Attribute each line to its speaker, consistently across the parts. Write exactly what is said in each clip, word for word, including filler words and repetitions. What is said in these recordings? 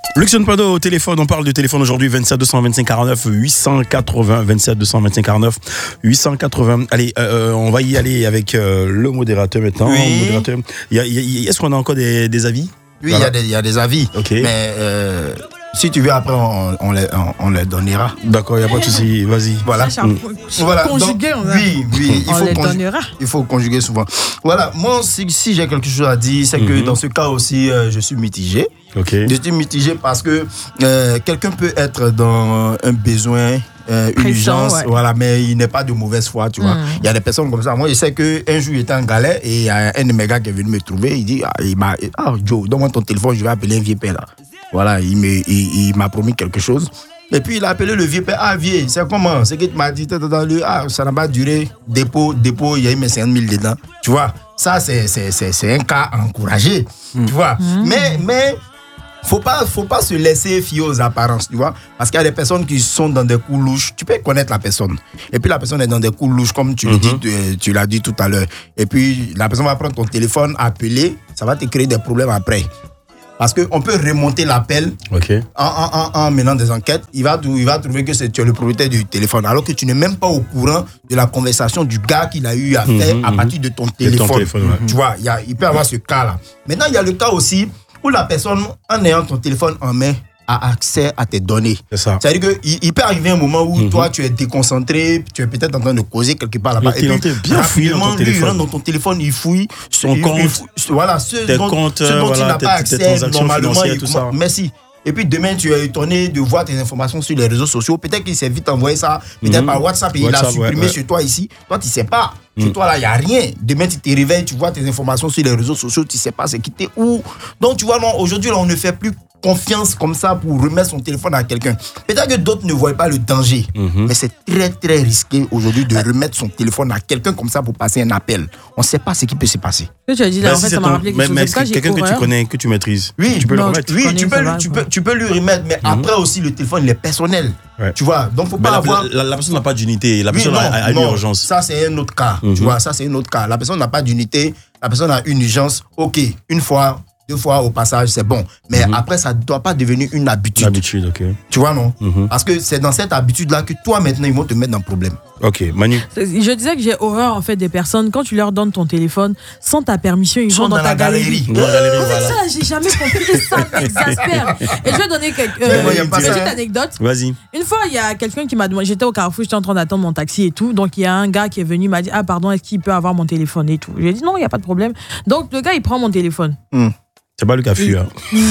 Speaker 1: Luxon Pado au téléphone, on parle du téléphone aujourd'hui, vingt-sept deux cent vingt-cinq quarante-neuf huit cent quatre-vingts, vingt-sept deux cent vingt-cinq quarante-neuf huit cent quatre-vingts. Allez, euh, on va y aller avec euh, le modérateur maintenant.
Speaker 2: Oui.
Speaker 1: Modérateur. Y a, y a, est-ce qu'on a encore des, des avis?
Speaker 2: Oui, il voilà. y, y a des avis.
Speaker 1: Ok.
Speaker 2: Mais euh, si tu veux, après, on, on, les, on, on les donnera.
Speaker 1: D'accord, il n'y a pas de souci. Vas-y.
Speaker 2: Voilà.
Speaker 3: Mm.
Speaker 2: Voilà.
Speaker 3: Conjuguer,
Speaker 2: Donc,
Speaker 3: on a...
Speaker 2: oui, oui. Il
Speaker 3: on
Speaker 2: faut
Speaker 3: les
Speaker 2: conju-
Speaker 3: donnera.
Speaker 2: Il faut conjuguer souvent. Voilà. Moi, si, si j'ai quelque chose à dire, c'est que mm-hmm. dans ce cas aussi, euh, je suis mitigé.
Speaker 1: Ok.
Speaker 2: Je suis mitigé parce que euh, quelqu'un peut être dans un besoin. Euh, une urgence, ouais. Voilà, mais il n'est pas de mauvaise foi, tu vois. Mm. Il y a des personnes comme ça. Moi, je sais qu'un jour, j'étais en galère et il y a un de mes gars qui est venu me trouver. Il dit, ah, il m'a, ah Joe, donne-moi ton téléphone, je vais appeler un vieux père là. Voilà, il, me, il, il m'a promis quelque chose. Et puis, il a appelé le vieux père. Ah, vieux, c'est comment? C'est qu'il m'a dit, ah, ça n'a pas duré. Dépôt, dépôt, il y a eu mes cinquante mille dedans. Tu vois, ça, c'est, c'est, c'est, c'est un cas encouragé. Mm. Tu vois, mm. mais, mais, Faut pas, faut pas se laisser fier aux apparences, tu vois. Parce qu'il y a des personnes qui sont dans des coups louches. Tu peux connaître la personne. Et puis la personne est dans des coups louches, comme tu mm-hmm. le dis, tu, tu l'as dit tout à l'heure. Et puis la personne va prendre ton téléphone, appeler. Ça va te créer des problèmes après. Parce qu'on peut remonter l'appel
Speaker 1: okay.
Speaker 2: en, en, en, en menant des enquêtes. Il va, il va trouver que c'est, tu es le propriétaire du téléphone. Alors que tu n'es même pas au courant de la conversation du gars qu'il a eu à faire mm-hmm. à partir de ton téléphone. De ton téléphone ouais. Tu vois, il, y a, il peut y avoir ce cas-là. Maintenant, il y a le cas aussi où la personne, en ayant ton téléphone en main, a accès à tes données.
Speaker 1: C'est ça.
Speaker 2: C'est-à-dire qu'il il peut arriver un moment où mm-hmm. toi, tu es déconcentré, tu es peut-être en train de causer quelque part là-bas.
Speaker 1: Et puis, bien fouillé dans ton téléphone.
Speaker 2: Lui, il rentre dans ton téléphone, il fouille.
Speaker 1: Son
Speaker 2: il,
Speaker 1: compte.
Speaker 2: Il fouille, voilà, ce
Speaker 1: tes
Speaker 2: dont,
Speaker 1: comptes,
Speaker 2: ce dont
Speaker 1: voilà,
Speaker 2: il n'a
Speaker 1: tes,
Speaker 2: pas accès normalement.
Speaker 1: Il, tout ça.
Speaker 2: Merci. Et puis demain, tu es étonné de voir tes informations sur les réseaux sociaux. Peut-être qu'il s'est vite envoyé ça, peut-être mm-hmm. par WhatsApp, et WhatsApp, il a supprimé ouais, ouais. chez toi ici. Toi, tu ne sais pas. Mm. Chez toi, là, il n'y a rien. Demain, tu te réveilles, tu vois tes informations sur les réseaux sociaux, tu ne sais pas c'est qui t'es où. Donc, tu vois, non, aujourd'hui, là, on ne fait plus confiance comme ça pour remettre son téléphone à quelqu'un. Peut-être que d'autres ne voient pas le danger, mm-hmm. mais c'est très, très risqué aujourd'hui de remettre son téléphone à quelqu'un comme ça pour passer un appel. On ne sait pas ce qui peut se passer.
Speaker 3: Ce que tu as dit là, ben, en fait, si ça m'a rappelé quelque
Speaker 1: mais,
Speaker 3: chose.
Speaker 1: Mais quelqu'un que tu connais, que tu maîtrises,
Speaker 2: oui,
Speaker 1: tu peux
Speaker 2: non,
Speaker 1: le remettre.
Speaker 2: Oui,
Speaker 3: connais,
Speaker 2: tu, peux,
Speaker 3: va,
Speaker 2: tu, peux, tu peux lui remettre, mais mm-hmm. après aussi, le téléphone, il est personnel. Ouais. Tu vois, donc faut pas
Speaker 1: la,
Speaker 2: avoir...
Speaker 1: La, la, la personne n'a pas d'unité, la personne oui, non, a, a une
Speaker 2: non,
Speaker 1: urgence.
Speaker 2: Ça, c'est un autre cas. Mm-hmm. Tu vois, ça, c'est un autre cas. La personne n'a pas d'unité, la personne a une urgence. OK, une fois... Deux fois au passage, c'est bon. Mais mm-hmm. après, ça ne doit pas devenir une habitude.
Speaker 1: Une habitude, ok.
Speaker 2: Tu vois, non
Speaker 1: mm-hmm.
Speaker 2: Parce que c'est dans cette habitude-là que toi, maintenant, ils vont te mettre dans le problème.
Speaker 1: Ok, Manu.
Speaker 3: Je disais que j'ai horreur, en fait, des personnes, quand tu leur donnes ton téléphone, sans ta permission, ils, ils vont dans, dans ta galerie.
Speaker 1: Dans la galerie,
Speaker 3: en fait,
Speaker 1: voilà.
Speaker 3: ça, j'ai jamais compris. Ça m'exaspère. Et je vais donner quelques, euh,
Speaker 2: ouais,
Speaker 3: une petite anecdote.
Speaker 1: Vas-y.
Speaker 3: Une fois, il y a quelqu'un qui m'a demandé, j'étais au Carrefour, j'étais en train d'attendre mon taxi et tout. Donc, il y a un gars qui est venu, il m'a dit, ah, pardon, est-ce qu'il peut avoir mon téléphone et tout. J'ai dit, non, il n'y a pas de problème. Donc, le gars, il prend mon téléphone.
Speaker 2: Mm.
Speaker 1: C'est pas le cas fui, hein.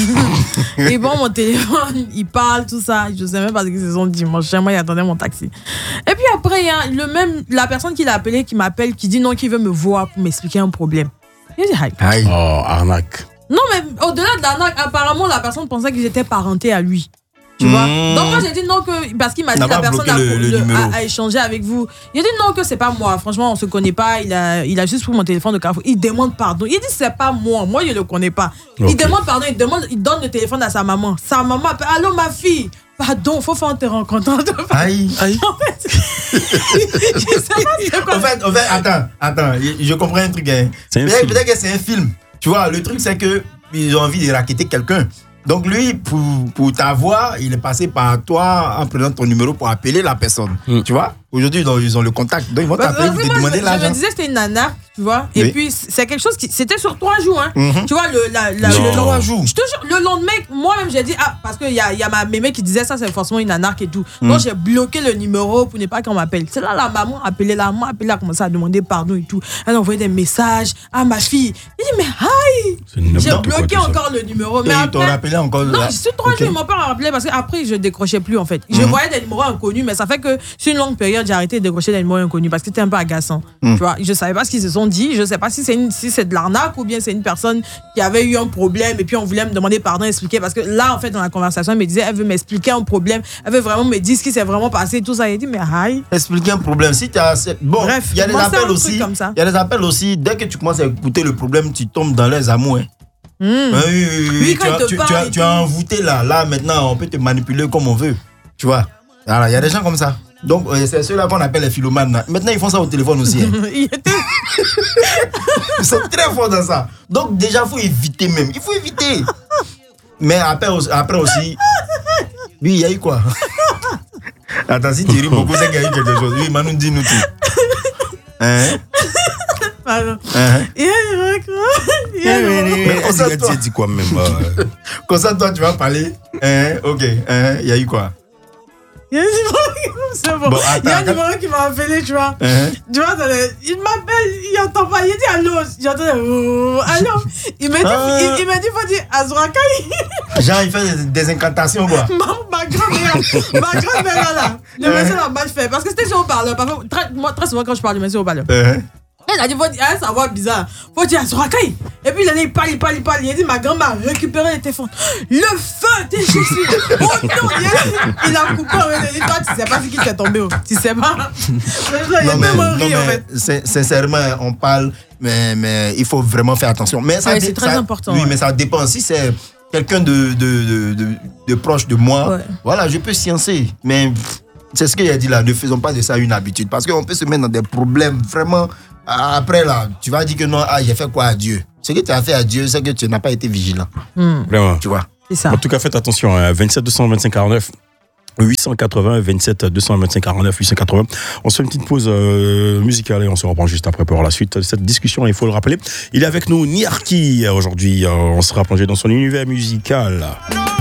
Speaker 3: Il prend mon téléphone, il parle, tout ça. Je sais même pas ce qu'ils se sont dit. Moi, chez moi, il attendait mon taxi. Et puis après, il y a le même, la personne qui l'a appelé, qui m'appelle, qui dit non, qui veut me voir pour m'expliquer un problème. Il dit, hi.
Speaker 1: Aïe. Oh, arnaque.
Speaker 3: Non, mais au-delà de l'arnaque, apparemment, la personne pensait que j'étais parenté à lui. Tu mmh. vois? Donc moi j'ai dit non que parce qu'il m'a dit la personne a, le, le le, a, a échangé avec vous. Il a dit non que c'est pas moi. Franchement on se connaît pas. Il a il a juste pris mon téléphone de Carrefour. Il demande pardon. Il dit c'est pas moi. Moi je le connais pas. Okay. Il demande pardon. Il demande il donne le téléphone à sa maman. Sa maman appelle allô ma fille. Pardon, faut faire te rencontrer.
Speaker 2: Aïe, aïe.
Speaker 3: En fait, je sais pas c'est quoi.
Speaker 2: En fait, en fait, attends, attends, je, je comprends un truc. Hein. Peut-être, peut-être que c'est un film. Tu vois, le truc c'est que ils ont envie de raqueter quelqu'un. Donc lui, pour, pour t'avoir, il est passé par toi en prenant ton numéro pour appeler la personne. Mm. Tu vois? Aujourd'hui, ils ont, ils ont le contact. Donc ils vont bah, t'appeler pour te demander l'argent.
Speaker 3: Je me disais que c'était une nana, tu vois. Et oui. puis, c'est quelque chose qui... C'était sur trois jours, hein. Mm-hmm. Tu vois, le... La, la,
Speaker 2: le
Speaker 3: trois jours. Je te jure, le lendemain, moi-même, j'ai dit... Ah, parce qu'il y a, y a ma mémé qui disait ça, c'est forcément une anarque et tout. Mm. Donc, j'ai bloqué le numéro pour ne pas qu'on m'appelle. C'est là, la maman a appelé, la maman a appelé, elle a commencé à demander pardon et tout. Elle a envoyé des messages à ma fille. Il dit, mais hi! J'ai bloqué encore le numéro. Mais
Speaker 2: ils t'ont rappelé encore?
Speaker 3: Non, sur trois jours, ils m'ont pas rappelé parce qu'après, je décrochais plus, en fait. Je voyais des numéros inconnus, mais ça fait que sur une longue période, j'ai arrêté de décrocher des numéros inconnus parce que c'était un peu agaçant. Mm. Tu vois, je savais pas ce qu'ils se sont dit, je sais pas si c'est une, si c'est de l'arnaque ou bien c'est une personne qui avait eu un problème et puis on voulait me demander pardon, expliquer parce que là en fait dans la conversation elle me disait elle veut m'expliquer un problème, elle veut vraiment me dire ce qui s'est vraiment passé, tout ça. Il dit mais aïe.
Speaker 2: Expliquer un problème, si tu as bon, bref, il y a des appels aussi, il y a des appels aussi dès que tu commences à écouter le problème, tu tombes dans les amours. Hein. Mmh. Oui, oui, oui, oui. Tu, as, tu, tu, as, tu as envoûté là, là maintenant on peut te manipuler comme on veut, tu vois. Alors il y a des gens comme ça. Donc, euh, c'est ceux-là qu'on appelle les philomanes. Là. Maintenant, ils font ça au téléphone aussi. Hein. Ils sont très forts dans ça. Donc, déjà, il faut éviter même. Il faut éviter. Mais après, après aussi, oui, il y a eu quoi? Attends, si tu ris beaucoup, c'est qu'il y a eu quelque chose. Oui, Manu, dis-nous tout. Hein?
Speaker 3: Pardon. Uh-huh. Il y a eu quoi? Il y a eu
Speaker 1: Mais on dit quoi même?
Speaker 2: Comme ça, toi, tu vas parler. Hein? Ok. Hein? Il y a eu quoi?
Speaker 3: Il y a un numéro, c'est bon. Bon, attends, il y a un numéro qui m'a appelé, tu vois. Uh-huh. Tu vois, il m'appelle, il entend pas, il dit allô. J'entends, oh, allô. Il m'a dit, ah. il, il m'a dit, faut dire Azurakai.
Speaker 2: Genre, il fait des incantations, quoi.
Speaker 3: Ma, ma grand-mère, ma grand-mère là, le monsieur l'a mal fait. Parce que c'était sur haut-parleur. Très, moi, très souvent, quand je parle du monsieur haut-parleur. Uh-huh. Elle a dit, faut dire, elle, sa voix bizarre. Faut dire Azurakai. Et puis, il a dit, il parle, il parle, il parle. Il a dit, ma grand-mère a récupéré le téléphone. Le feu, t'es Jésus. Oh non, il a, il a coupé. Il a dit, toi, tu sais pas ce qui t'est tombé. Tu sais pas. Il y a tellement ri, en fait.
Speaker 2: Sincèrement, on parle, mais, mais il faut vraiment faire attention. Mais ça,
Speaker 3: ouais, c'est très
Speaker 2: ça,
Speaker 3: important.
Speaker 2: Oui,
Speaker 3: ouais.
Speaker 2: mais ça dépend. Si c'est quelqu'un de, de, de, de, de proche de moi, ouais. voilà, je peux sciencer. Mais c'est ce qu'il a dit là. Ne faisons pas de ça une habitude. Parce qu'on peut se mettre dans des problèmes vraiment. Après là, tu vas dire que non, ah, j'ai fait quoi à Dieu? Ce que tu as fait à Dieu, c'est que tu n'as pas été vigilant.
Speaker 1: Mm. Vraiment.
Speaker 2: Tu vois?
Speaker 3: C'est ça.
Speaker 1: En tout cas, faites attention. Hein, vingt-sept deux cent vingt-cinq quarante-neuf huit cent quatre-vingts, vingt-sept deux cent vingt-cinq quarante-neuf huit cent quatre-vingts. On se fait une petite pause euh, musicale et on se reprend juste après pour la suite de cette discussion. Il faut le rappeler. Il est avec nous, Niarki, aujourd'hui. Euh, on sera plongé dans son univers musical.